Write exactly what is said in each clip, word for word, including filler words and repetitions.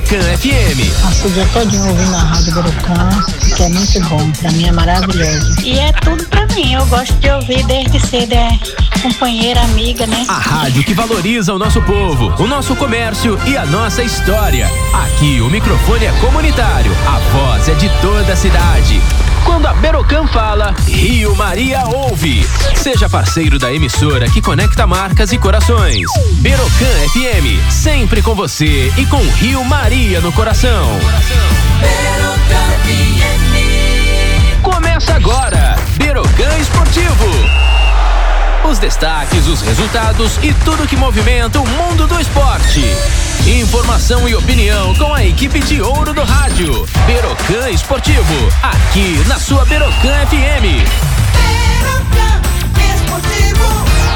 Berocan F M. Passo o dia todinho ouvindo a Rádio Berocan, que é muito bom, pra mim é maravilhoso. E é tudo pra mim, eu gosto de ouvir desde cedo, é companheira, amiga, né? A rádio que valoriza o nosso povo, o nosso comércio e a nossa história. Aqui o microfone é comunitário, a voz é de toda a cidade. Quando a Berocan fala, Rio Maria ouve. Seja parceiro da emissora que conecta marcas e corações. Berocan F M, sempre com você e com Rio Maria no coração. Berocan F M. Começa agora, Berocan Esportivo. Os destaques, os resultados e tudo que movimenta o mundo do esporte. Informação e opinião com a equipe de ouro do rádio. Berocan Esportivo, aqui na sua Berocan F M. Berocan Esportivo.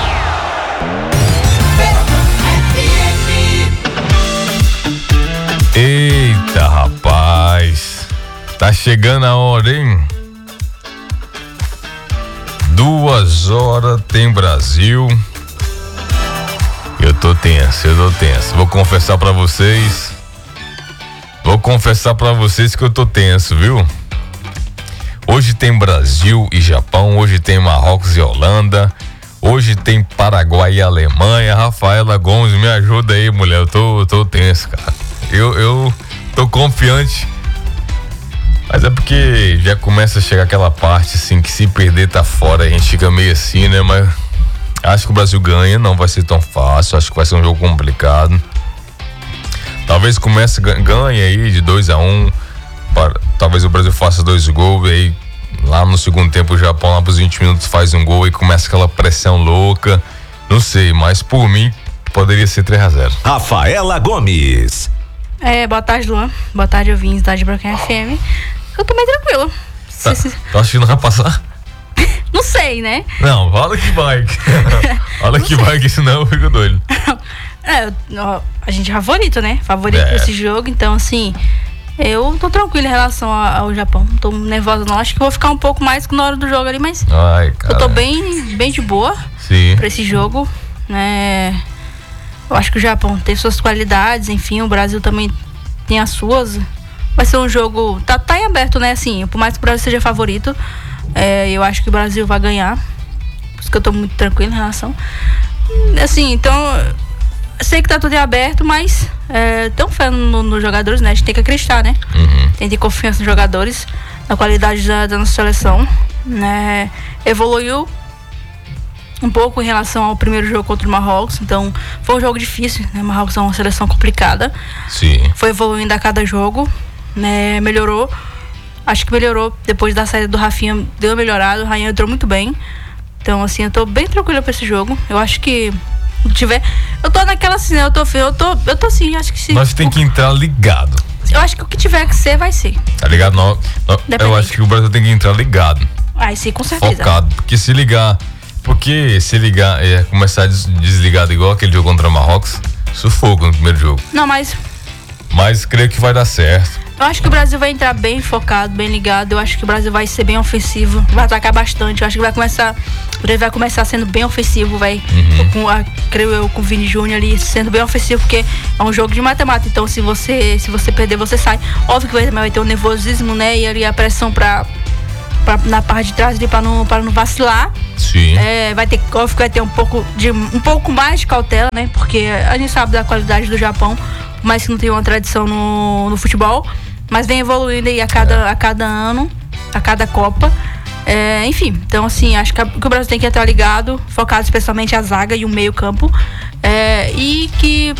Berocan F M. Eita, rapaz. Tá chegando a hora, hein? Duas horas tem Brasil. Eu tô tenso, eu tô tenso. Vou confessar pra vocês. Vou confessar pra vocês que eu tô tenso, viu? Hoje tem Brasil e Japão. Hoje tem Marrocos e Holanda. Hoje tem Paraguai e Alemanha. Rafaela Gomes, me ajuda aí, mulher. Eu tô, eu tô tenso, cara. Eu, eu tô confiante. Mas é porque já começa a chegar aquela parte assim que se perder tá fora, a gente fica meio assim, né? Mas acho que o Brasil ganha, não vai ser tão fácil, acho que vai ser um jogo complicado. Talvez comece, ganhe aí de dois a um, talvez o Brasil faça dois gols e aí lá no segundo tempo o Japão lá pros vinte minutos faz um gol e começa aquela pressão louca. Não sei, mas por mim poderia ser três a zero. Rafaela Gomes. É, boa tarde, Luan. Boa tarde, ouvintes da Berocan F M. Eu tô bem tranquilo. Tá, se, se... tá achando que vai passar? Não sei, né? Não, fala que vai. Fala que vai, que senão eu fico doido. É, ó, a gente é favorito, né? Favorito É. desse jogo, então assim, eu tô tranquilo em relação ao Japão. Não tô nervosa não, acho que vou ficar um pouco mais na hora do jogo ali, mas Ai, cara. eu tô bem, bem de boa Sim. pra esse jogo, né? Eu acho que o Japão tem suas qualidades, enfim, o Brasil também tem as suas. Vai ser um jogo, tá, tá em aberto, né? Assim, por mais que o Brasil seja favorito, é, eu acho que o Brasil vai ganhar. Por isso que eu tô muito tranquilo em relação. Assim, então, eu sei que tá tudo em aberto, mas é, tão fé nos no jogadores, né? A gente tem que acreditar, né? Uhum. Tem que ter confiança nos jogadores, na qualidade da, da nossa seleção, né? Evoluiu um pouco em relação ao primeiro jogo contra o Marrocos, então foi um jogo difícil, né? O Marrocos é uma seleção complicada. Sim. Foi evoluindo a cada jogo, né? Melhorou. Acho que melhorou depois da saída do Rafinha, deu melhorado, o Rainha entrou muito bem. Então, assim, eu tô bem tranquila pra esse jogo. Eu acho que se tiver. Eu tô naquela assim, né? Eu tô, eu tô, eu tô assim, acho que se. Nós tem que entrar ligado. Eu acho que o que tiver que ser, vai ser. Tá ligado? Não, não, eu Dependente. acho que o Brasil tem que entrar ligado. Vai ser, com certeza. Focado. Porque se ligar. Porque se ligar, é, começar des, desligado igual aquele jogo contra o Marrocos, sufoco no primeiro jogo. Não, mas Mas creio que vai dar certo. eu acho que o Brasil vai entrar bem focado, bem ligado. Eu acho que o Brasil vai ser bem ofensivo, vai atacar bastante. Eu acho que vai começar, o Brasil vai começar sendo bem ofensivo, vai, Uhum. com a, creio eu, com o Vini Júnior ali sendo bem ofensivo, porque é um jogo de matemática. Então, se você, se você perder, você sai. Óbvio que vai, vai ter o nervosismo, né? E ali a pressão pra, pra, na parte de trás ali pra não, pra não vacilar. Sim. É, vai ter, óbvio que vai ter um pouco, de, um pouco mais de cautela, né? Porque a gente sabe da qualidade do Japão, mas que não tem uma tradição no, no futebol, mas vem evoluindo aí a cada, É. a cada ano, a cada Copa. É, enfim, então assim, acho que, a, que o Brasil tem que estar ligado, focado especialmente a zaga e o meio campo, é, e que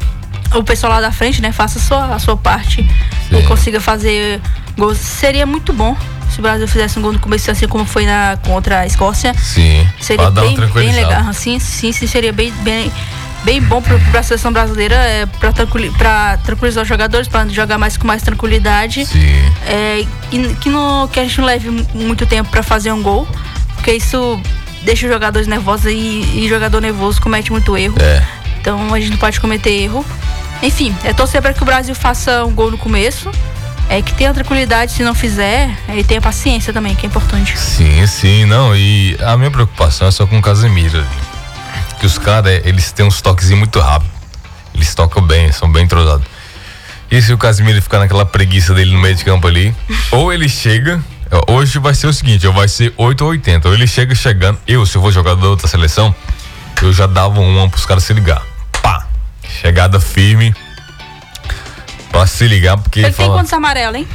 o pessoal lá da frente, né, faça a sua, a sua parte. Sim. E consiga fazer gols. Seria muito bom se o Brasil fizesse um gol no começo, assim como foi na, contra a Escócia. Sim. Seria Pra dar bem, uma bem tranquilizada. legal. Assim, sim, sim, seria bem, bem, bem bom para a seleção brasileira, é, para tranquili, tranquilizar os jogadores, para jogar mais com mais tranquilidade. Sim. É, e que, no, que a gente não leve muito tempo para fazer um gol, porque isso deixa os jogadores nervosos e, e jogador nervoso comete muito erro. É. Então a gente não pode cometer erro. Enfim, é torcer para que o Brasil faça um gol no começo, é que tenha tranquilidade, se não fizer, e tenha paciência também, que é importante. Sim, sim, não, e a minha preocupação é só com o Casemiro, que os caras, eles têm uns toquezinhos muito rápidos, eles tocam bem, são bem entrosados. E se o Casemiro ficar naquela preguiça dele no meio de campo ali, ou ele chega, hoje vai ser o seguinte, ou vai ser oito ou oitenta, ou ele chega chegando, eu, se eu for jogador da outra seleção, eu já dava uma pros caras se ligar. Pá! Chegada firme pra se ligar, porque Ele fala, tem quantos amarelos, hein?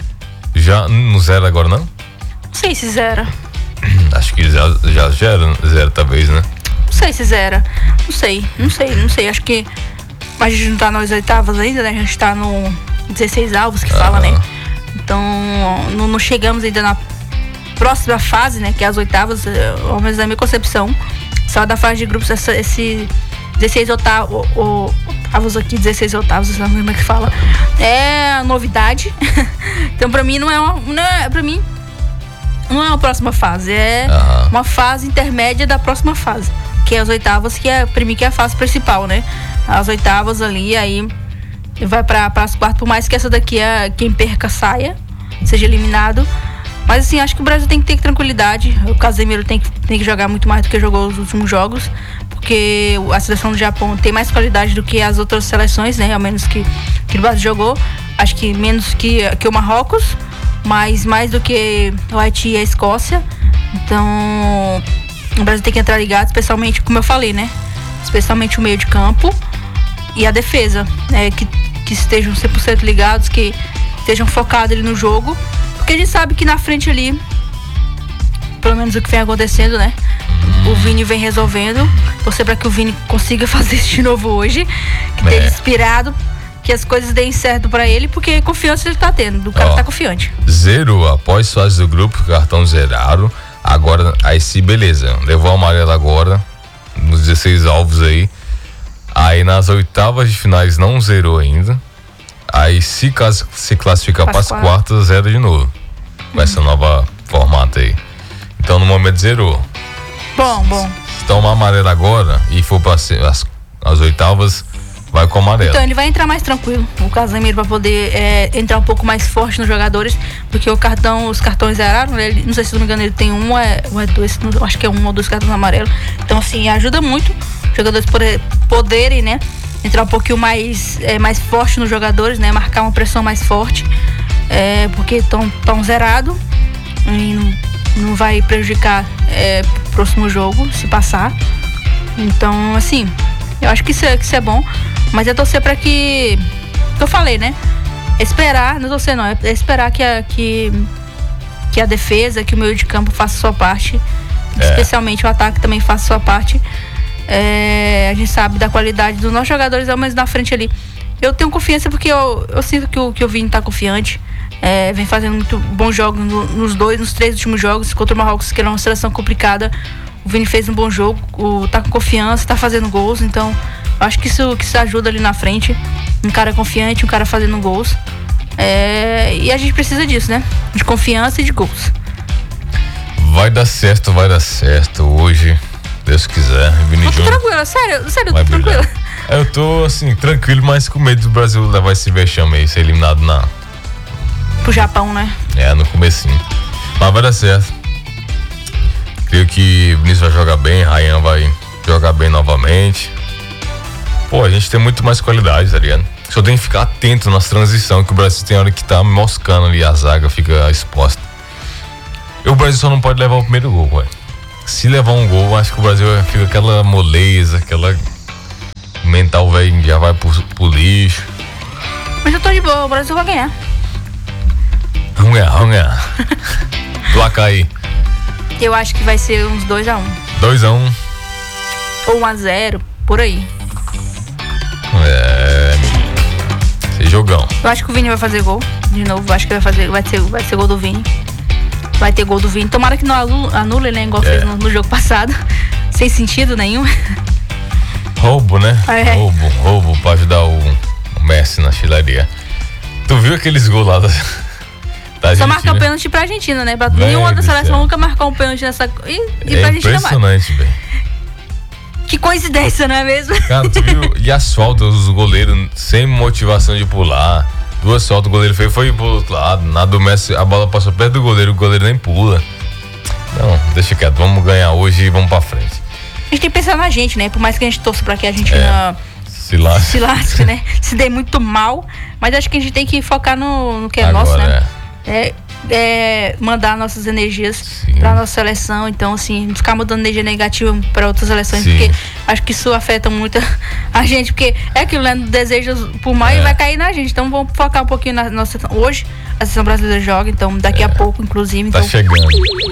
já no zero agora não? Não sei se zero. Acho que já, já, já era zero talvez, né? Não sei se zero. Não sei, não sei, não sei. Acho que a gente não tá nas oitavas ainda, né? A gente tá no dezesseis alvos que fala, né? Então, não, não chegamos ainda na próxima fase, né? Que é as oitavas, ao menos na minha concepção. Só da fase de grupos, essa, esse dezesseis oitavos, oitavos aqui, dezesseis oitavos, não lembro como é que fala. É novidade. Então, pra mim, não é uma. Não é, pra mim, não é a próxima fase. É Aham. uma fase intermédia da próxima fase. Que é as oitavas, que é, pra mim, que é a fase principal, né? As oitavas ali, aí vai para as quartas, por mais que essa daqui é quem perca saia, seja eliminado. Mas assim, acho que o Brasil tem que ter tranquilidade. O Casemiro tem que, tem que jogar muito mais do que jogou os últimos jogos, porque a seleção do Japão tem mais qualidade do que as outras seleções, né? Ao menos que, que o Brasil jogou. Acho que menos que, que o Marrocos, mas mais do que o Haiti e a Escócia. Então, o Brasil tem que entrar ligado, especialmente, como eu falei, né? Especialmente o meio de campo e a defesa, né? Que, que estejam cem por cento ligados, que estejam focados ali no jogo, porque a gente sabe que na frente ali, pelo menos o que vem acontecendo, né? O Vini vem resolvendo. Torcer para que o Vini consiga fazer isso de novo hoje, que esteja É. inspirado, que as coisas deem certo para ele, porque confiança ele tá tendo, o cara Ó. tá confiante. Zero após fase do grupo, cartão zerado. Agora, aí sim, beleza. Levou o amarelo agora, nos dezesseis alvos aí. Aí nas oitavas de finais não zerou ainda. Aí se, caso, se classificar para as Pras quartas, zero de novo. Com essa nova formato aí. Então no momento zerou. Bom, bom. Se tomar amarelo agora e for para as, as oitavas, vai com amarelo. Então ele vai entrar mais tranquilo, o Casemiro, para poder é, entrar um pouco mais forte nos jogadores, porque o cartão, os cartões zeraram, né? Ele, não sei se não me engano, ele tem um é, ou é dois, não, acho que é um ou dois cartões amarelos. Então assim, ajuda muito os jogadores poder, poderem, né, entrar um pouquinho mais, é, mais forte nos jogadores, né, marcar uma pressão mais forte, é, porque estão tão zerados e não, não vai prejudicar é, o próximo jogo, se passar. Então assim, eu acho que isso é, que isso é bom. Mas é torcer pra que, que eu falei, né? Esperar, não torcer não, é esperar que a, que, que a defesa, que o meio de campo faça a sua parte. É. Especialmente o ataque também faça a sua parte. É, a gente sabe da qualidade dos nossos jogadores, ao menos na frente ali. Eu tenho confiança porque eu, eu sinto que o, que o Vini tá confiante. É, vem fazendo muito bons jogos no, nos dois, nos três últimos jogos. Contra o Marrocos, que era uma seleção complicada, o Vini fez um bom jogo, o, tá com confiança, tá fazendo gols, então acho que isso, que isso ajuda ali na frente. Um cara confiante, um cara fazendo gols. É, e a gente precisa disso, né? De confiança e de gols. Vai dar certo, vai dar certo hoje, Deus quiser. Vini Eu tô Júnior tranquila, sério, sério, eu vai tô tranquila. brilhar. Eu tô assim, tranquilo, mas com medo do Brasil levar esse vexame aí, ser eliminado na, Pro Japão, né? é, no comecinho. Mas vai dar certo. Creio que o Vinícius vai jogar bem, Ryan vai jogar bem novamente. Pô, a gente tem muito mais qualidade, tá ligado? Só tem que ficar atento nas transições, que o Brasil tem hora que tá moscando ali, a zaga fica exposta. E o Brasil só não pode levar o primeiro gol, ué. Se levar um gol, acho que o Brasil fica aquela moleza, aquela mental, velho, já vai pro, pro lixo. Mas eu tô de boa, o Brasil vai ganhar. Vamos ganhar, vamos ganhar. Placar aí. Eu acho que vai ser uns dois a um dois a um. Ou um a zero, por aí. É. Esse jogão. Eu acho que o Vini vai fazer gol. De novo, eu acho que vai fazer, vai ser, vai ser gol do Vini. Vai ter gol do Vini. Tomara que não anule, anule né? Igual É. fez no, no jogo passado. Sem sentido nenhum. Roubo, né? É. Roubo, roubo pra ajudar o, o Messi na artilharia. Tu viu aqueles gols lá da, da Só Argentina? marcar um pênalti pra Argentina, né? Pra Velho nenhuma da do seleção céu. nunca marcar um pênalti nessa. E, e É pra Argentina mais. impressionante, velho. Que coincidência, não é mesmo? Cara, tu viu? E as faltas, os goleiros sem motivação de pular. Duas faltas, o goleiro fez, foi pro outro lado. Nada do Messi, a bola passou perto do goleiro, o goleiro nem pula. Não, deixa quieto, vamos ganhar hoje e vamos pra frente. A gente tem que pensar na gente, né? Por mais que a gente torça pra que a Argentina Se lá. se lasque, né? Se dê muito mal. Mas acho que a gente tem que focar no, no que é Agora, nosso, né? É, é mandar nossas energias Sim. pra nossa seleção. Então, assim, não ficar mudando energia negativa pra outras seleções, Sim. porque acho que isso afeta muito a gente, porque é aquilo, né? Desejos por mais É. vai cair na gente. Então vamos focar um pouquinho na nossa. Hoje a seleção brasileira joga, então daqui a pouco, inclusive. Tá Então, chegando.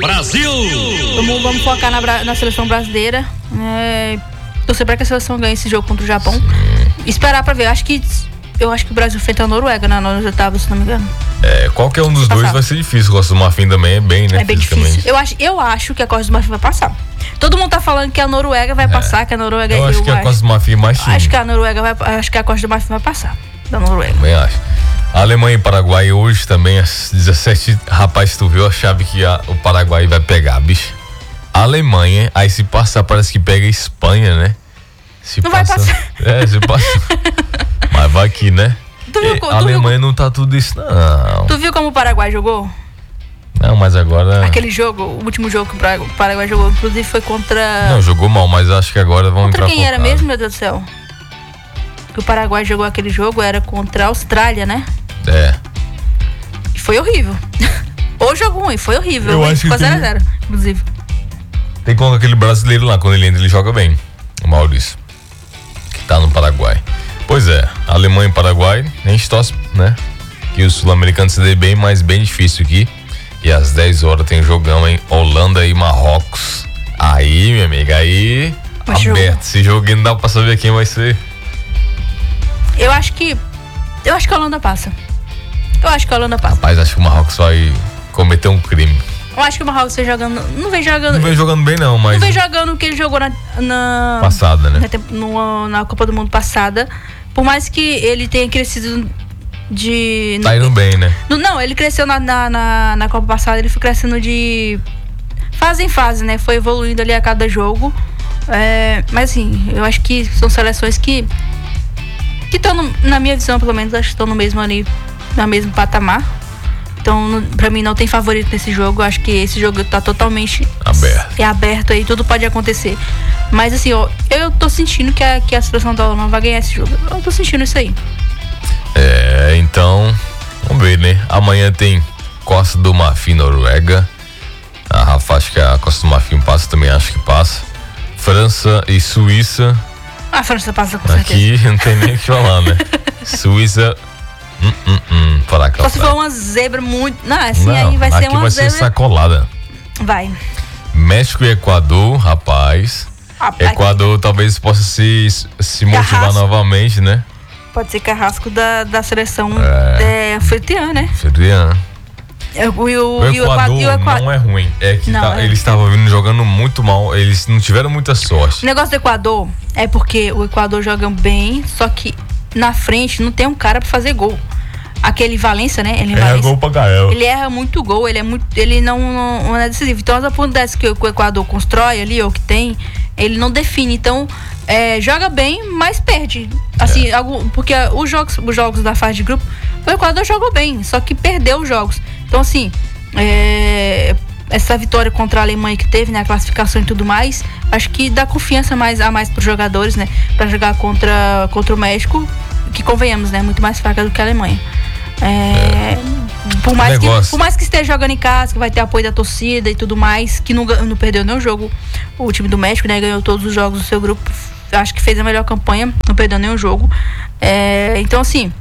vamos, vamos focar na, bra- na seleção brasileira. É, torcer pra que a seleção ganhe esse jogo contra o Japão. Esperar pra ver. Acho que. Eu acho que o Brasil enfrenta a Noruega na nas oitavas, se não me engano. É, qualquer um dos dois Passar. vai ser difícil. Costa do Marfim também é bem, né? É bem fisicamente. difícil. Eu acho, eu acho que a Costa do Marfim vai passar. Todo mundo tá falando que a Noruega vai passar, que a Noruega Eu acho que a Costa do Marfim é mais time. acho que a Noruega vai, acho que a Costa do Marfim vai passar. Da Noruega. Também acho. Alemanha e Paraguai hoje também, às dezessete. Rapaz, tu viu a chave que a- o Paraguai vai pegar, bicho? Alemanha, aí se passar, parece que pega a Espanha, né? Se Não vai passar. É, se passa. Mas vai que, né? Tu viu, E tu a Alemanha viu, não tá tudo isso, não. tu viu como o Paraguai jogou? Não, mas agora. Aquele jogo, o último jogo que o Paraguai- o Paraguai jogou, inclusive foi contra. Não, jogou mal, mas acho que agora vão Contra entrar quem era focado. mesmo, meu Deus do céu? Que o Paraguai jogou aquele jogo era contra a Austrália, né? É. E foi horrível. Ou jogo ruim, foi horrível. Eu hein? acho que Ficou tem- zero a zero, inclusive. Tem como aquele brasileiro lá, quando ele entra, ele joga bem. O Maurício. Que tá no Paraguai. Pois é, Alemanha e Paraguai, a gente torce, né? Que o sul-americano se dê bem, mas bem difícil aqui. E às dez horas tem jogão em Holanda e Marrocos. Aí, minha amiga, aí. Mas aberto. jogo- Esse joguinho não dá pra saber quem vai ser. Eu acho que. Eu acho que a Holanda passa. Eu acho que a Holanda passa. Rapaz, acho que o Marrocos vai cometer um crime. Eu acho que o Marrocos vem jogando. Não vem jogando. Não vem jogando bem, não, mas. Não vem jogando o que ele jogou na. na Passada, né? na, temp- no- na Copa do Mundo passada. Por mais que ele tenha crescido de. Tá indo bem, né? No- não, ele cresceu na, na, na, na Copa passada, ele foi crescendo de fase em fase, né? Foi evoluindo ali a cada jogo. É, mas assim, eu acho que são seleções que que estão, na minha visão, pelo menos, acho que estão no mesmo ali, no mesmo patamar. Então, no- pra mim, não tem favorito nesse jogo. Eu acho que esse jogo tá totalmente Aberto. é aberto aí, tudo pode acontecer. Mas assim, ó, eu tô sentindo que a, que a seleção da Holanda vai ganhar esse jogo. Eu tô sentindo isso aí. É, então, vamos ver, né? Amanhã tem Costa do Marfim, Noruega. A Rafa acho que a Costa do Marfim passa, também acho que passa. França e Suíça. A França passa com certeza. Aqui não tem nem o que falar, né? Suíça. Hum, hum, hum, para cá. Só se for uma zebra muito. Não, assim Não, aí vai aqui ser uma vai ser zebra. sacolada. Vai. México e Equador, rapaz. Rapaz, Equador talvez possa se, se motivar Carrasco. novamente, né? pode ser carrasco da, da seleção É. é, anfitriã, né? Seria. E o, e o, O e o Equador e o Equador- não é ruim. É que Não, tá- é. eles estavam vindo jogando muito mal. Eles não tiveram muita O sorte. negócio do Equador é porque o Equador joga bem, só que na frente não tem um cara pra fazer gol. Aquele Valência, né? Ele, É Valência, gol pra Gael. ele erra muito gol, ele é muito, ele não, não, não é decisivo. Então as oportunidades que o que o Equador constrói ali, ou que tem, ele não define. Então é, joga bem, mas perde. Assim, É. algum, porque os jogos, os jogos da fase de grupo, o Equador jogou bem, só que perdeu os jogos. Então assim, é, essa vitória contra a Alemanha que teve, né, a classificação e tudo mais, acho que dá confiança mais, a mais pros jogadores, né, pra jogar contra, contra o México, que convenhamos, né, muito mais fraca do que a Alemanha. É, por, mais que, Negócio. por mais que esteja jogando em casa, que vai ter apoio da torcida e tudo mais, que não, gan- não perdeu nenhum jogo, o time do México, né, ganhou todos os jogos do seu grupo, acho que fez a melhor campanha, não perdeu nenhum jogo. É, então assim,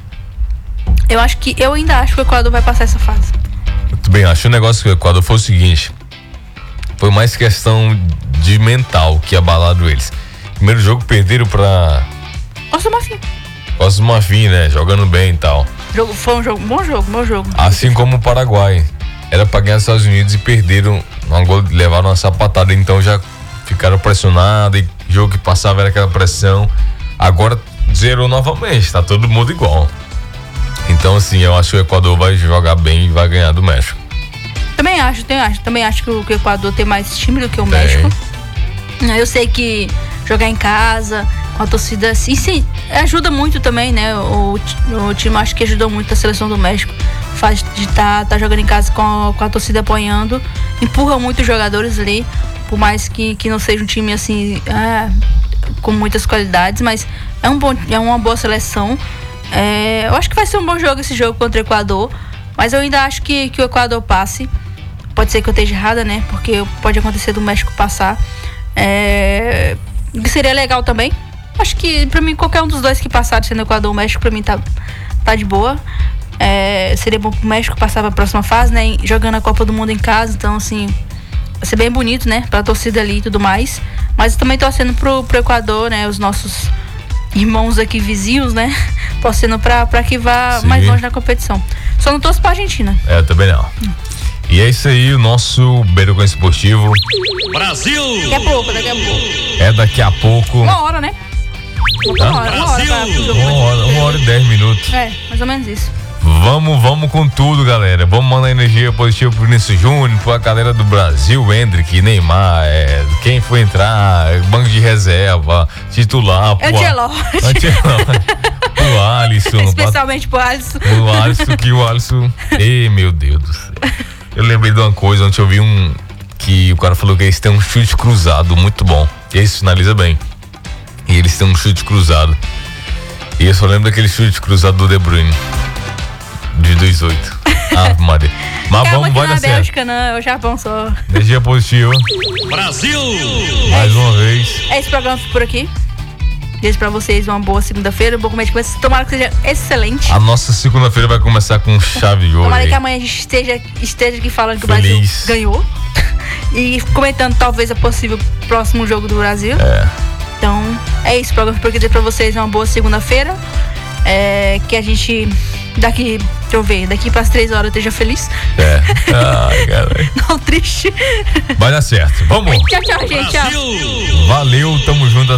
eu acho que eu ainda acho que o Equador vai passar essa fase. Muito bem, acho que o negócio do Equador foi o seguinte. Foi mais questão de mental que abalaram eles. Primeiro jogo perderam pra Nossa, Marfim. Costa do Marfim, né? Jogando bem e tal. Jogo, foi um jogo, bom jogo, bom jogo. Assim como o Paraguai. Era pra ganhar os Estados Unidos e perderam. Um gol, levaram uma sapatada, então já ficaram pressionados. E jogo que passava era aquela pressão. Agora zerou novamente, tá todo mundo igual. Então, assim, eu acho que o Equador vai jogar bem e vai ganhar do México. Também acho, também acho, também acho que o, que o Equador tem mais time do que o Tem. México. Eu sei que jogar em casa, com a torcida, assim, sim, ajuda muito também, né? O, ti- o time acho que ajudou muito a seleção do México. O fato de estar tá, tá jogando em casa com a, com a torcida apoiando, empurra muito os jogadores ali, por mais que, que não seja um time assim, ah, com muitas qualidades, mas é, um bom, é uma boa seleção. É, eu acho que vai ser um bom jogo esse jogo contra o Equador, mas eu ainda acho que, que o Equador passe. Pode ser que eu esteja errada, né? Porque pode acontecer do México passar. É, seria legal também. Acho que pra mim qualquer um dos dois que passar, sendo o Equador ou o México, pra mim tá, tá de boa. É, seria bom pro México passar pra próxima fase, né? Jogando a Copa do Mundo em casa, então assim, vai ser bem bonito, né? Pra torcida ali e tudo mais. Mas também torcendo pro, pro Equador, né? Os nossos irmãos aqui vizinhos, né? Torcendo pra, pra que vá Sim. mais longe na competição. Só não torço pra Argentina. É, também não. Hum. E é isso aí, o nosso Beirocão Esportivo. Brasil! Daqui a pouco, daqui a pouco. É daqui a pouco. Uma hora, né? Uma hora, uma hora, pra, pro jogo. Uma hora, uma hora e dez minutos. É, mais ou menos isso. Vamos, vamos com tudo, galera. Vamos mandar energia positiva pro Vinícius Júnior, pra galera do Brasil, Hendrick, Neymar, é, quem for entrar, banco de reserva, titular. Ancelotti. O Alisson. Especialmente pro Alisson. O Alisson, que o Alisson. Ei, meu Deus do céu. Eu lembrei de uma coisa, ontem eu vi um. Que o cara falou que eles têm um chute cruzado muito bom. Eles finalizam bem. E eles têm um chute cruzado. E eu só lembro daquele chute cruzado do De Bruyne. De dois oito. Ah, Maria. Mas Calma, vamos, vai dar certo. certo. Bélgica, não, é o Japão só. Energia positiva. Brasil! Mais uma vez. É esse programa por aqui. Desejo pra vocês uma boa segunda-feira, um pouco mais de coisa. Tomara que seja excelente. A nossa segunda-feira vai começar com chave de ouro. Tomara que amanhã a gente esteja, esteja aqui falando que Feliz. o Brasil ganhou. E comentando talvez a possível próximo jogo do Brasil. É. Então, é isso, programa porque dizer pra vocês uma boa segunda-feira. É, que a gente daqui, deixa eu ver, daqui pras três horas esteja feliz. É. Ai, galera. Não triste. Vai dar certo. Vamos. Tchau, tchau, gente. Tchau. Valeu, tamo junto.